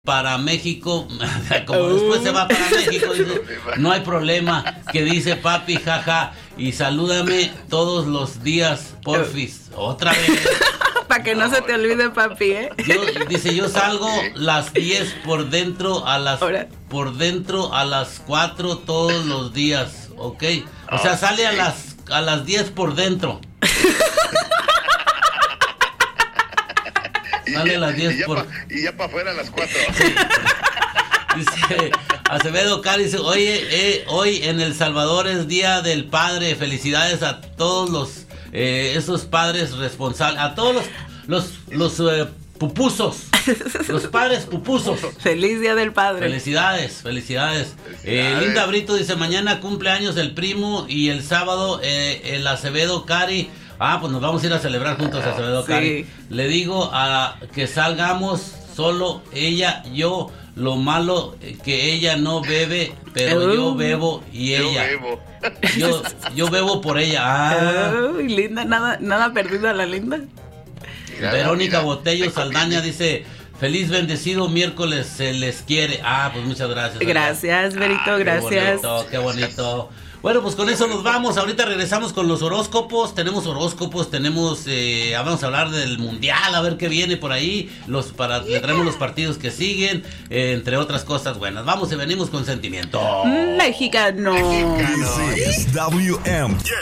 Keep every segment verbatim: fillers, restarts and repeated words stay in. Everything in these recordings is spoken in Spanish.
para México, como después se va para México, dice, no hay problema, que dice papi, jaja, y salúdame todos los días, porfis, otra vez. Para que no se te olvide, papi, ¿eh? Yo, dice, yo salgo las diez por dentro a las Ahora. por dentro a las cuatro todos los días, ¿ok? O sea, sale a las a las diez por dentro. Sale a las diez y ya por... Pa, y ya para afuera a las cuatro. Sí. Dice Acevedo Cari, dice, oye, eh, hoy en El Salvador es Día del Padre. Felicidades a todos los, eh, esos padres responsables, a todos los, los, los eh, pupusos, los padres pupusos. Feliz Día del Padre. Felicidades, felicidades. felicidades. Eh, Linda Brito dice, mañana cumpleaños el primo y el sábado eh, el Acevedo Cari. Ah, pues nos vamos a ir a celebrar juntos a Acevedo sí. Cari. Le digo a que salgamos solo ella, yo, lo malo que ella no bebe, pero uh, yo bebo y ella. Yo bebo. Yo, yo bebo por ella. Ah. Uy, Linda, nada, nada perdida la Linda. Mira, Verónica mira, Botello Saldaña dice, feliz bendecido miércoles, se les quiere. Ah, pues muchas gracias. Gracias, Verito, ah, gracias. Qué bonito, qué bonito. Bueno, pues con eso nos vamos. Ahorita regresamos con los horóscopos. Tenemos horóscopos, tenemos, eh, vamos a hablar del mundial, a ver qué viene por ahí. Los para, le traemos los partidos que siguen, eh, entre otras cosas buenas. Vamos y venimos con sentimiento. Mexicano. This is W M J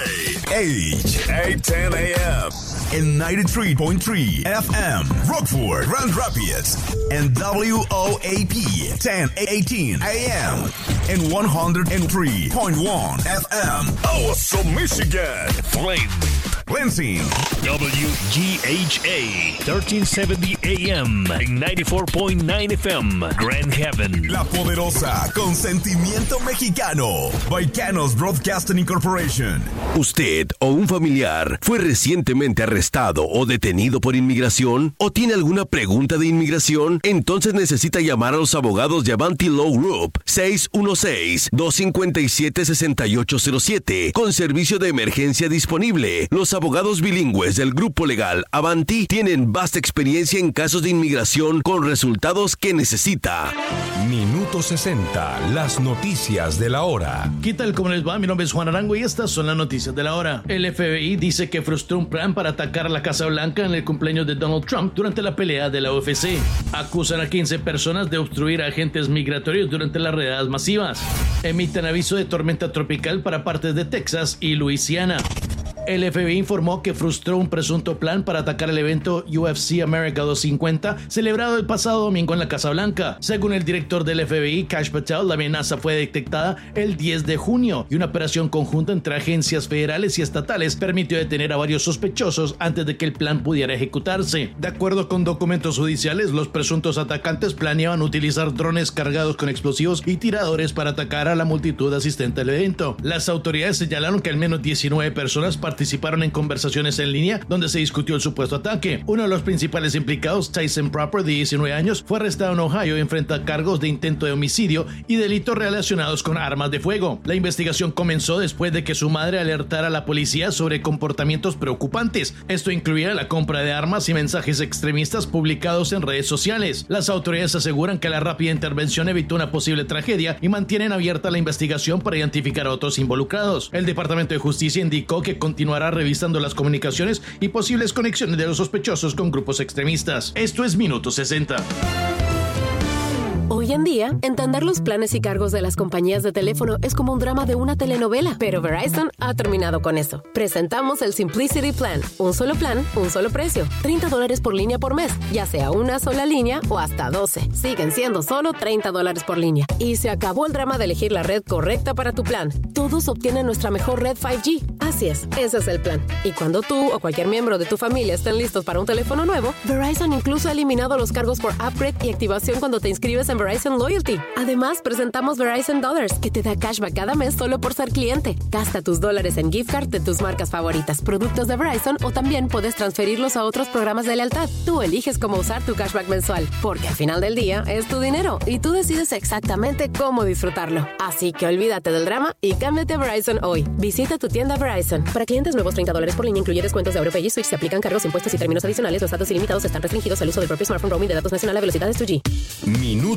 H eight ten A M and ninety-three point three F M Rockford, Grand Rapids, and W O A P ten eighteen A M and one oh three point one F M. Awesome, Michigan. Flame. Lansing. W G H A thirteen seventy A M and ninety-four point nine F M. Grand Haven. La Poderosa, con sentimiento mexicano. Baicanos Broadcasting Incorporation. ¿Usted o un familiar fue recientemente arrestado o detenido por inmigración? ¿O tiene alguna pregunta de inmigración? Entonces necesita llamar a los abogados de Avanti Law Group seis uno seis, dos cinco siete, seis ocho cero siete con servicio de emergencia disponible. Los abogados bilingües del grupo legal Avanti tienen vasta experiencia en casos de inmigración con resultados que necesita. Minuto sesenta, las noticias de la hora. ¿Qué tal? ¿Cómo les va? Mi nombre es Juan Arango y estas son las noticias de la hora. El F B I dice que frustró un plan para atacar a la Casa Blanca en el cumpleaños de Donald Trump durante la pelea de la U F C. Acusan a quince personas de obstruir a agentes migratorios durante las redadas masivas. Emiten aviso de tormenta tropical para partes de Texas y Luisiana. El F B I informó que frustró un presunto plan para atacar el evento U F C America doscientos cincuenta celebrado el pasado domingo en la Casa Blanca. Según el director del F B I, Kash Patel, la amenaza fue detectada el diez de junio y una operación conjunta entre agencias federales y estatales permitió detener a varios sospechosos antes de que el plan pudiera ejecutarse. De acuerdo con documentos judiciales, los presuntos atacantes planeaban utilizar drones cargados con explosivos y tiradores para atacar a la multitud asistente al evento. Las autoridades señalaron que al menos diecinueve personas participaron participaron en conversaciones en línea donde se discutió el supuesto ataque. Uno de los principales implicados, Tyson Proper, de diecinueve años, fue arrestado en Ohio y enfrenta cargos de intento de homicidio y delitos relacionados con armas de fuego. La investigación comenzó después de que su madre alertara a la policía sobre comportamientos preocupantes. Esto incluía la compra de armas y mensajes extremistas publicados en redes sociales. Las autoridades aseguran que la rápida intervención evitó una posible tragedia y mantienen abierta la investigación para identificar a otros involucrados. El Departamento de Justicia indicó que continuará revisando las comunicaciones y posibles conexiones de los sospechosos con grupos extremistas. Esto es Minuto sesenta. Hoy en día, entender los planes y cargos de las compañías de teléfono es como un drama de una telenovela, pero Verizon ha terminado con eso. Presentamos el Simplicity Plan, un solo plan, un solo precio, treinta dólares por línea por mes, ya sea una sola línea o hasta doce. Siguen siendo solo treinta dólares por línea. Y se acabó el drama de elegir la red correcta para tu plan. Todos obtienen nuestra mejor red cinco G. Así es, ese es el plan. Y cuando tú o cualquier miembro de tu familia estén listos para un teléfono nuevo, Verizon incluso ha eliminado los cargos por upgrade y activación cuando te inscribes en Verizon Loyalty. Además, presentamos Verizon Dollars, que te da cashback cada mes solo por ser cliente. Gasta tus dólares en gift card de tus marcas favoritas, productos de Verizon, o también puedes transferirlos a otros programas de lealtad. Tú eliges cómo usar tu cashback mensual, porque al final del día es tu dinero y tú decides exactamente cómo disfrutarlo. Así que olvídate del drama y cámbiate a Verizon hoy. Visita tu tienda Verizon Verizon. Para clientes nuevos, treinta dólares por línea incluye descuentos de AutoPay y Switch. Se aplican cargos, impuestos y términos adicionales. Los datos ilimitados están restringidos al uso del propio smartphone. Roaming de datos nacional a velocidades dos G. Minuto